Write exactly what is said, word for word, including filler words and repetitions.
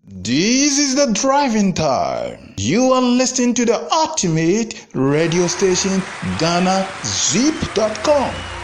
This is the driving time. You are listening to the ultimate radio station, Ghana Zip dot com.